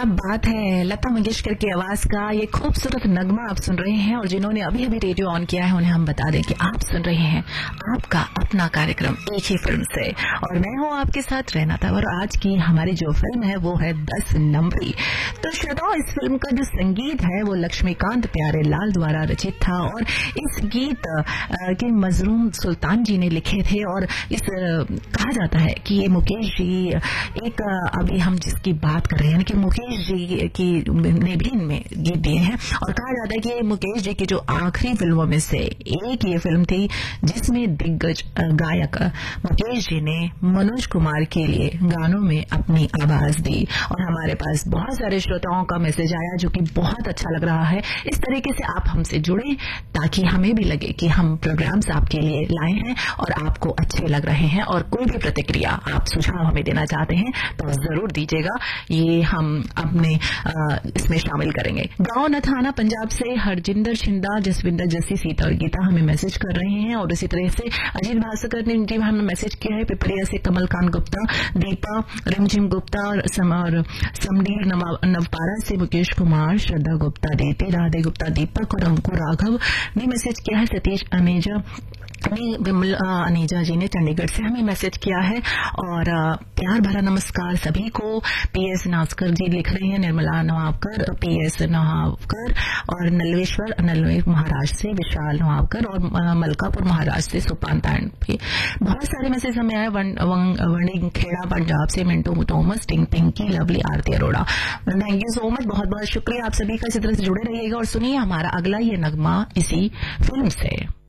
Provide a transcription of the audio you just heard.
क्या बात है, लता मंगेशकर की आवाज का ये खूबसूरत नगमा आप सुन रहे हैं। और जिन्होंने अभी अभी रेडियो ऑन किया है उन्हें हम बता दें कि आप सुन रहे हैं आपका अपना कार्यक्रम एक ही फिल्म से, और मैं हूं आपके साथ रहना था। और आज की हमारी जो फिल्म है वो है 10 नंबरी। तो श्रोताओं, इस फिल्म का जो संगीत है वो लक्ष्मीकांत प्यारेलाल द्वारा रचित था और इस गीत के मजरूम सुल्तान जी ने लिखे थे। और इस कहा जाता है कि ये मुकेश जी एक अभी हम जिसकी बात कर रहे हैं कि मुकेश जी की ने भी इनमें गीत दिए हैं। और कहा जाता है कि ये मुकेश जी की जो आखिरी फिल्मों में से एक ये फिल्म थी जिसमें दिग्गज गायक मुकेश जी ने मनोज कुमार के लिए गानों में अपनी आवाज दी। और हमारे पास बहुत सारे श्रोताओं का मैसेज आया जो कि बहुत अच्छा लग रहा है। इस तरीके से आप हमसे जुड़े ताकि हमें भी लगे कि हम प्रोग्राम्स आपके लिए लाए हैं और आपको अच्छे लग रहे हैं। और कोई भी प्रतिक्रिया आप सुझाव हमें देना चाहते हैं तो जरूर दीजिएगा, ये हम अपने इसमें शामिल करेंगे। गांव नथाना पंजाब से हरजिंदर शिंदा, जसविंदर जस्सी, सीता और गीता हमें मैसेज कर रहे हैं। और इसी तरह से अजीत भास्कर ने हमें मैसेज किया है। पिपरिया से कमलकांत गुप्ता, दीपा रिमझिम गुप्ता और समडीर नवपारा से मुकेश कुमार, श्रद्धा गुप्ता, दीति राधे गुप्ता, दीपक और अंकुर राघव ने मैसेज किया है। सतीश अनेजा जी ने चंडीगढ़ से हमें मैसेज किया है। और प्यार भरा नमस्कार सभी को। पीएस नास्कर जी लिख रहे हैं, निर्मला नवाबकर, पीएस नवाबकर और नलवेर महाराष्ट्र से विशाल नवाबकर और मलकापुर महाराष्ट्र से सुपांता। बहुत सारे मैसेज हमें आए। वर्णिंग खेड़ा पंजाब से मिंटू थॉमस, टिंग Pinky, lovely, Aarti Arora. Thank you so much, बहुत बहुत शुक्रिया आप सभी का। इसी तरह से जुड़े रहिएगा और सुनिए हमारा अगला ये नगमा इसी फिल्म से।